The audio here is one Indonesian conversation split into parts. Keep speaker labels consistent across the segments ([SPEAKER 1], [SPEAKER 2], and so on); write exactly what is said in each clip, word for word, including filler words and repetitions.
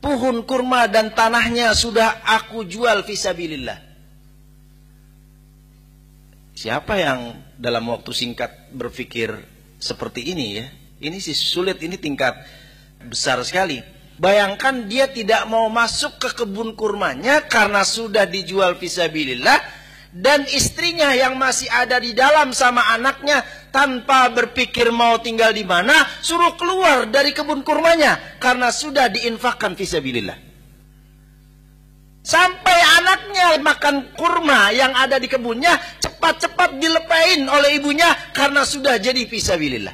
[SPEAKER 1] pohon kurma dan tanahnya sudah aku jual fisabilillah. Siapa yang dalam waktu singkat berpikir seperti ini ya? Ini sih sulit, ini tingkat besar sekali. Bayangkan dia tidak mau masuk ke kebun kurmanya karena sudah dijual fisabilillah, dan istrinya yang masih ada di dalam sama anaknya tanpa berpikir mau tinggal di mana, suruh keluar dari kebun kurmanya karena sudah diinfakkan fisabilillah. Sampai anaknya makan kurma yang ada di kebunnya cepat-cepat dilepain oleh ibunya karena sudah jadi fisabilillah.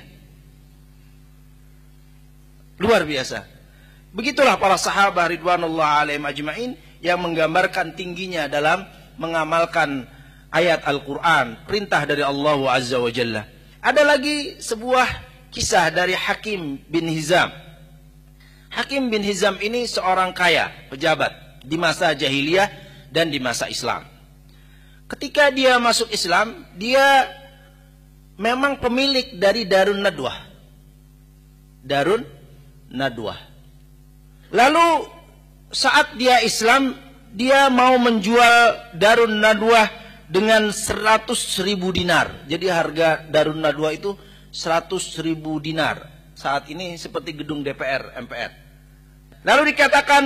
[SPEAKER 1] Luar biasa. Begitulah para sahabat ridwanullah alaihim ajma'in yang menggambarkan tingginya dalam mengamalkan ayat Al-Quran, perintah dari Allah Azza wa Jalla. Ada lagi sebuah kisah dari Hakim bin Hizam. Hakim bin Hizam ini seorang kaya, pejabat di masa jahiliyah dan di masa Islam. Ketika dia masuk Islam, dia memang pemilik dari Darun Nadwah. Darun Nadwah. Lalu saat dia Islam, dia mau menjual Darun Nadwah dengan seratus ribu dinar. Jadi harga Darun Nadwah itu seratus ribu dinar. Saat ini seperti gedung D P R, M P R. Lalu dikatakan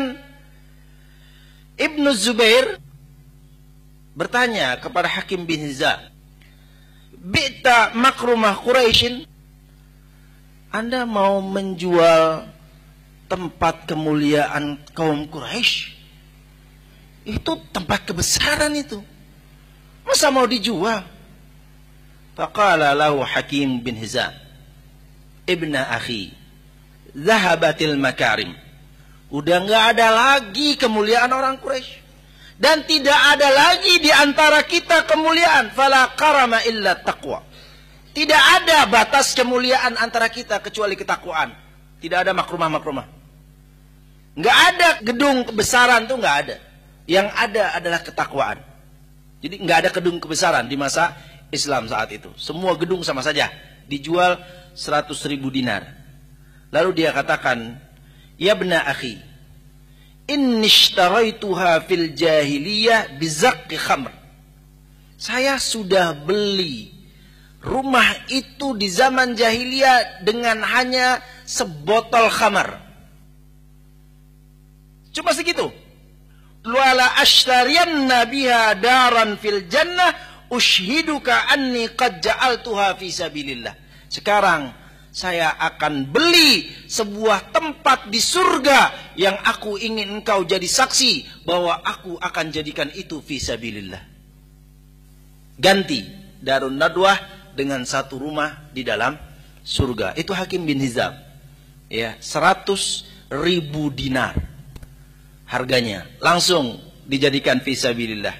[SPEAKER 1] Ibnu Zubair bertanya kepada Hakim bin Hizam, "Bi'ta makrumah Quraisyin?" Anda mau menjual tempat kemuliaan kaum Quraisy? Itu tempat kebesaran itu. Masa mau dijual? Faqala lahu Hakim bin Hizam, "Ibna akhi, zahabatil makarim." Udah nggak ada lagi kemuliaan orang Quraisy. Dan tidak ada lagi di antara kita kemuliaan. Fala karama illa taqwa. Tidak ada batas kemuliaan antara kita kecuali ketakwaan. Tidak ada makrumah-makrumah. Nggak ada gedung kebesaran tuh nggak ada. Yang ada adalah ketakwaan. Jadi nggak ada gedung kebesaran di masa Islam saat itu. Semua gedung sama saja dijual seratus ribu dinar. Lalu dia katakan, "Ya bna akhi, inni ishtaraituha fil jahiliyah bizaqqi khamr." Saya sudah beli rumah itu di zaman jahiliyah dengan hanya sebotol khamar. Cuma segitu. Wala ashtariyanna biha daran fil jannah ushhiduka anni qad ja'altuha fi sabilillah. Sekarang saya akan beli sebuah tempat di surga yang aku ingin engkau jadi saksi bahwa aku akan jadikan itu fi sabilillah. Ganti Darun Nadwah dengan satu rumah di dalam surga. Itu Hakim bin Hizam. Ya, seratus ribu dinar harganya, langsung dijadikan fisabilillah.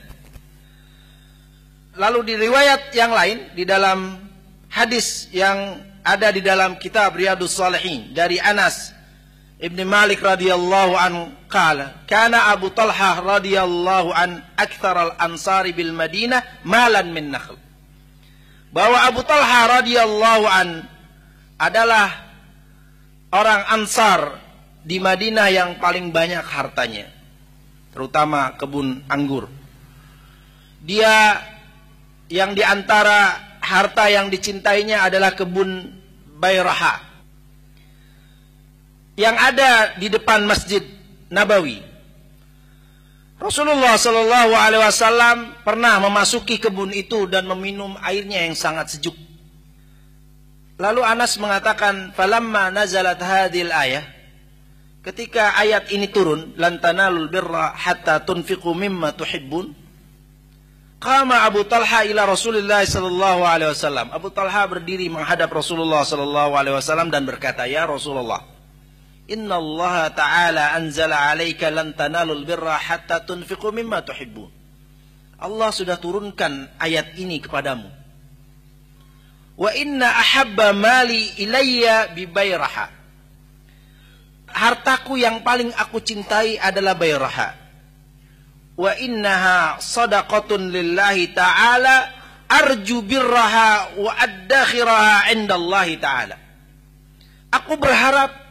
[SPEAKER 1] Lalu di riwayat yang lain, di dalam hadis yang ada di dalam kitab Riyadhus Shalihin dari Anas Ibn Malik radhiyallahu anhu qala, kana Abu Talha radhiyallahu an aktsaral ansari bil Madinah malan min nakhl. Bahwa Abu Talha radhiyallahu an adalah orang Ansar di Madinah yang paling banyak hartanya, terutama kebun anggur. Dia yang diantara harta yang dicintainya adalah kebun Bayraha yang ada di depan Masjid Nabawi. Rasulullah Shallallahu Alaihi Wasallam pernah memasuki kebun itu dan meminum airnya yang sangat sejuk. Lalu Anas mengatakan, "Falamma nazalat hadhil ayah." Ketika ayat ini turun, lan tanalul birra hatta tunfiqu mimma tuhibbun, qama Abu Talha ila Rasulillah sallallahu alaihi wasallam. Abu Talha berdiri menghadap Rasulullah sallallahu alaihi wasallam dan berkata, "Ya Rasulullah, inna Allah ta'ala anzala 'alaika lan tanalul birra hatta tunfiqu mimma tuhibbun." Allah sudah turunkan ayat ini kepadamu. Wa inna ahabba mali ilayya bi Bayraha. Hartaku yang paling aku cintai adalah Bayraha. Wa innaha sadaqatun lillahi ta'ala arju birraha wa addakhiraha indallahi ta'ala. Aku berharap